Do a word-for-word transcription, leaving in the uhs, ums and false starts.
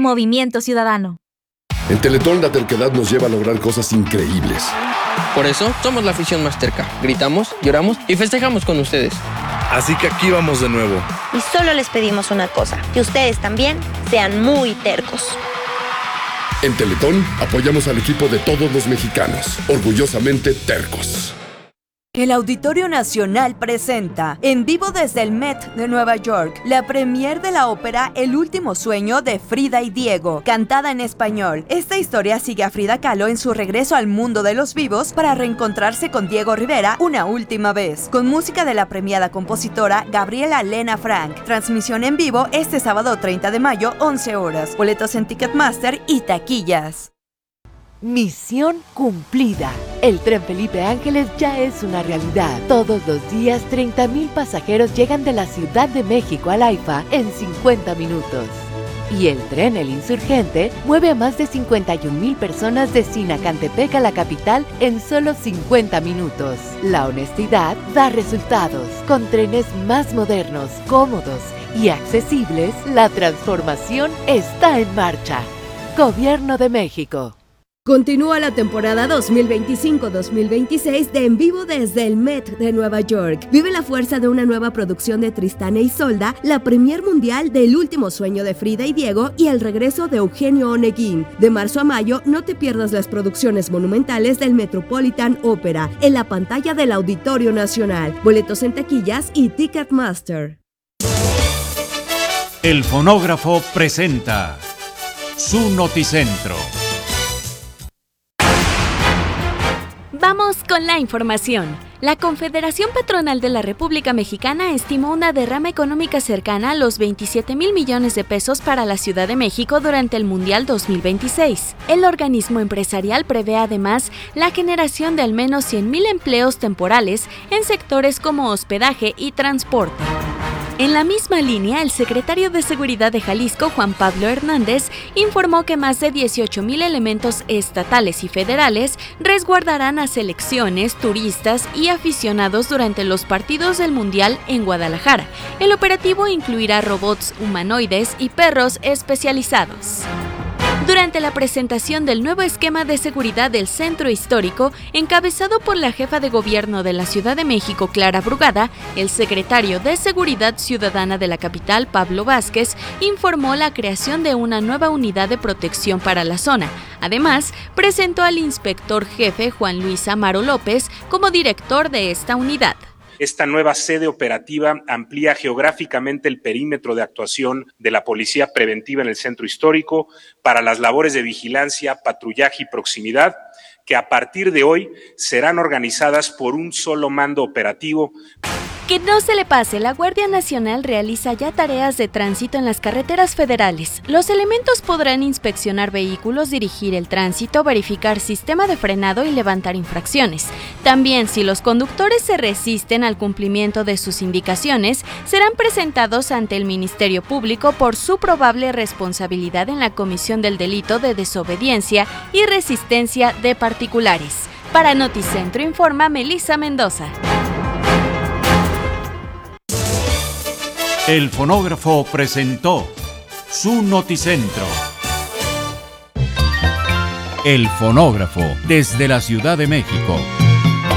Movimiento Ciudadano. En Teletón la terquedad nos lleva a lograr cosas increíbles. Por eso somos la afición más terca. Gritamos, lloramos y festejamos con ustedes. Así que aquí vamos de nuevo. Y solo les pedimos una cosa, que ustedes también sean muy tercos. En Teletón apoyamos al equipo de todos los mexicanos, orgullosamente tercos. El Auditorio Nacional presenta, en vivo desde el Met de Nueva York, la premier de la ópera El último sueño de Frida y Diego, cantada en español. Esta historia sigue a Frida Kahlo en su regreso al mundo de los vivos para reencontrarse con Diego Rivera una última vez, con música de la premiada compositora Gabriela Lena Frank. Transmisión en vivo este sábado treinta de mayo, once horas. Boletos en Ticketmaster y taquillas. Misión cumplida. El tren Felipe Ángeles ya es una realidad. Todos los días, treinta mil pasajeros llegan de la Ciudad de México al AIFA en cincuenta minutos. Y el tren El Insurgente mueve a más de cincuenta y un mil personas de Sinacantepec a la capital en solo cincuenta minutos. La honestidad da resultados. Con trenes más modernos, cómodos y accesibles, la transformación está en marcha. Gobierno de México. Continúa la temporada dos mil veinticinco dos mil veintiséis de En Vivo desde el Met de Nueva York. Vive la fuerza de una nueva producción de Tristán e Isolda, la premier mundial de El último sueño de Frida y Diego y el regreso de Eugenio Oneguín. De marzo a mayo, no te pierdas las producciones monumentales del Metropolitan Opera en la pantalla del Auditorio Nacional. Boletos en taquillas y Ticketmaster. El Fonógrafo presenta su Noticentro. Vamos con la información. La Confederación Patronal de la República Mexicana estimó una derrama económica cercana a los veintisiete mil millones de pesos para la Ciudad de México durante el Mundial dos mil veintiséis. El organismo empresarial prevé además la generación de al menos cien mil empleos temporales en sectores como hospedaje y transporte. En la misma línea, el secretario de Seguridad de Jalisco, Juan Pablo Hernández, informó que más de dieciocho mil elementos estatales y federales resguardarán a selecciones, turistas y aficionados durante los partidos del Mundial en Guadalajara. El operativo incluirá robots humanoides y perros especializados. Durante la presentación del nuevo esquema de seguridad del Centro Histórico, encabezado por la jefa de gobierno de la Ciudad de México, Clara Brugada, el secretario de Seguridad Ciudadana de la capital, Pablo Vázquez, informó la creación de una nueva unidad de protección para la zona. Además, presentó al inspector jefe Juan Luis Amaro López como director de esta unidad. Esta nueva sede operativa amplía geográficamente el perímetro de actuación de la Policía Preventiva en el Centro Histórico para las labores de vigilancia, patrullaje y proximidad, que a partir de hoy serán organizadas por un solo mando operativo. Que no se le pase, la Guardia Nacional realiza ya tareas de tránsito en las carreteras federales. Los elementos podrán inspeccionar vehículos, dirigir el tránsito, verificar sistema de frenado y levantar infracciones. También, si los conductores se resisten al cumplimiento de sus indicaciones, serán presentados ante el Ministerio Público por su probable responsabilidad en la comisión del delito de desobediencia y resistencia de particulares. Para Noticentro informa Melissa Mendoza. El Fonógrafo presentó su Noticentro. El Fonógrafo, desde la Ciudad de México.